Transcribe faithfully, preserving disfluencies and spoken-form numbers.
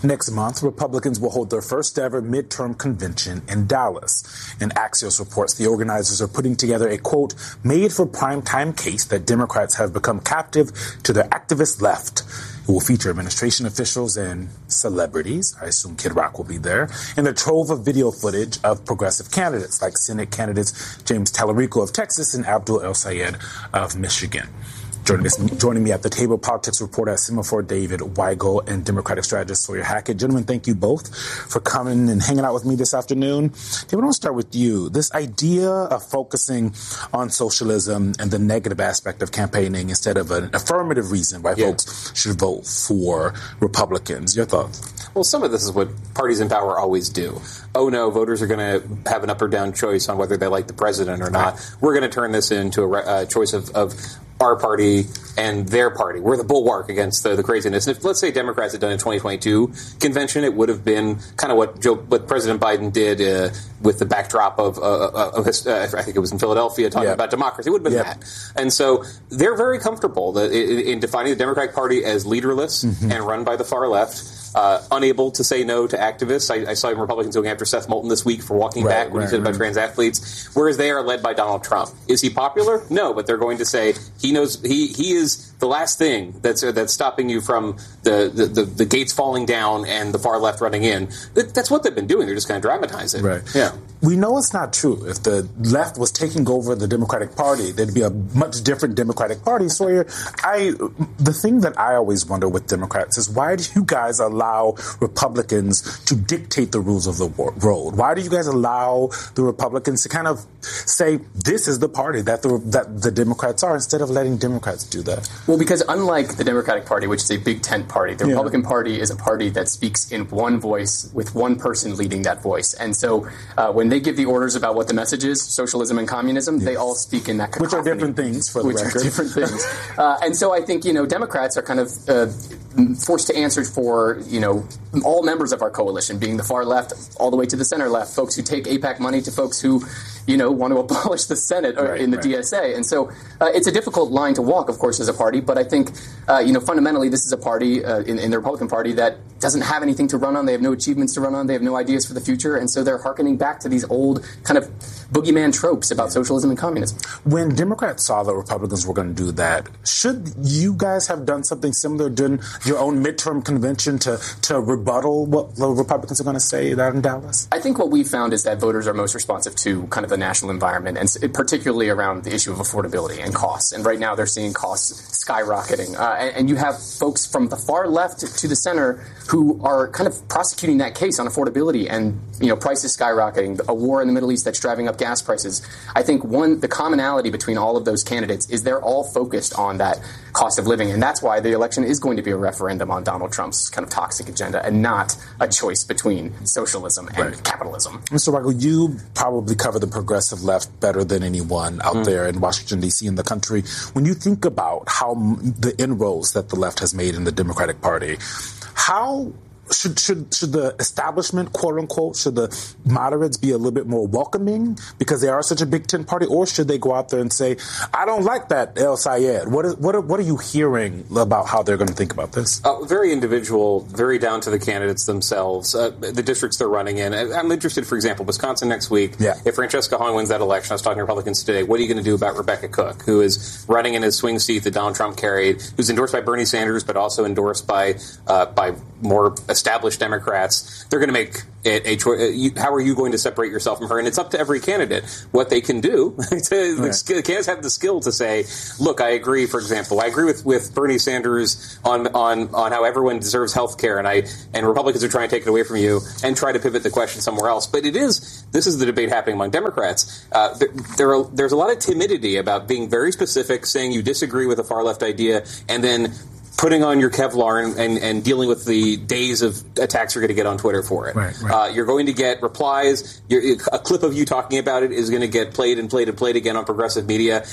Next month, Republicans will hold their first ever midterm convention in Dallas. And Axios reports the organizers are putting together a, quote, made-for primetime case that Democrats have become captive to their activist left. It will feature administration officials and celebrities. I assume Kid Rock will be there. And a trove of video footage of progressive candidates like Senate candidates James Tallarico of Texas and Abdul El-Sayed of Michigan. Joining, us, joining me at the table, politics reporter Semaphore David Weigel and Democratic strategist Sawyer Hackett. Gentlemen, thank you both for coming and hanging out with me this afternoon. David, I want to start with you. This idea of focusing on socialism and the negative aspect of campaigning instead of an affirmative reason why yeah. folks should vote for Republicans. Your thoughts? Well, some of this is what parties in power always do. Oh, no, voters are going to have an up or down choice on whether they like the president or not. Right. We're going to turn this into a uh, choice of, of our party and their party. We're the bulwark against the, the craziness. And if, let's say, Democrats had done a twenty twenty-two convention, it would have been kind of what Joe, what President Biden did uh, with the backdrop of, uh, of his, uh, I think it was in Philadelphia, talking yeah. about democracy. It would have been yeah. that. And so they're very comfortable that in, in defining the Democratic Party as leaderless mm-hmm. and run by the far left. Uh, unable to say no to activists. I, I saw Republicans going after Seth Moulton this week for walking right, back when right, he said right. about trans athletes, whereas they are led by Donald Trump. Is he popular? No, but they're going to say he knows he he is the last thing that's uh, that's stopping you from the, the, the, the gates falling down and the far left running in. That, that's what they've been doing. They're just going to dramatize it. Right. Yeah. We know it's not true. If the left was taking over the Democratic Party, there'd be a much different Democratic Party. Sawyer, I the thing that I always wonder with Democrats is why do you guys allow Republicans to dictate the rules of the road? Why do you guys allow the Republicans to kind of say this is the party that the that the Democrats are instead of letting Democrats do that? Well, because unlike the Democratic Party, which is a big tent party, the yeah. Republican Party is a party that speaks in one voice with one person leading that voice. And so uh, when they give the orders about what the message is, socialism and communism, yes. they all speak in that cacophony. Which are different things, for the which record. Which are different things. uh, and so I think, you know, Democrats are kind of uh, forced to answer for, you know, all members of our coalition, being the far left all the way to the center left, folks who take AIPAC money to folks who, you know, want to abolish the Senate or right, in the right. D S A. And so uh, it's a difficult line to walk, of course, as a party. But I think, uh, you know, fundamentally, this is a party uh, in, in the Republican Party that doesn't have anything to run on. They have no achievements to run on. They have no ideas for the future. And so they're hearkening back to these old kind of boogeyman tropes about socialism and communism. When Democrats saw that Republicans were going to do that, should you guys have done something similar during your own midterm convention to, to rebuttal what the Republicans are going to say out in Dallas? I think what we found is that voters are most responsive to kind of the national environment, and particularly around the issue of affordability and costs. And right now they're seeing costs skyrocketing. Uh, and, and you have folks from the far left to the center who are kind of prosecuting that case on affordability and, you know, prices skyrocketing, a war in the Middle East that's driving up gas prices. I think one, the commonality between all of those candidates is they're all focused on that cost of living. And that's why the election is going to be a referendum on Donald Trump's kind of toxic agenda and not a choice between socialism and right. capitalism. Mister Weigel, you probably cover the progressive left better than anyone out mm. there in Washington, D C, in the country. When you think about how the inroads that the left has made in the Democratic Party, how Should, should should the establishment, quote unquote, should the moderates be a little bit more welcoming because they are such a big tent party, or should they go out there and say, "I don't like that El-Sayed"? What is what are, what are you hearing about how they're going to think about this? Uh, very individual, very down to the candidates themselves, uh, the districts they're running in. I'm interested, for example, Wisconsin next week. Yeah. If Francesca Hong wins that election, I was talking to Republicans today. What are you going to do about Rebecca Cook, who is running in his swing seat that Donald Trump carried, who's endorsed by Bernie Sanders, but also endorsed by uh, by more established Democrats? They're going to make it a choice. How are you going to separate yourself from her? And it's up to every candidate what they can do. to, right. The candidates have the skill to say, look, I agree, for example. I agree with, with Bernie Sanders on, on, on how everyone deserves health care, and I and Republicans are trying to take it away from you and try to pivot the question somewhere else. But it is, this is the debate happening among Democrats. Uh, there, there are, there's a lot of timidity about being very specific, saying you disagree with a far-left idea, and then putting on your Kevlar and, and, and dealing with the days of attacks you're going to get on Twitter for it. Right, right. Uh, you're going to get replies. You're, a clip of you talking about it is going to get played and played and played again on progressive media.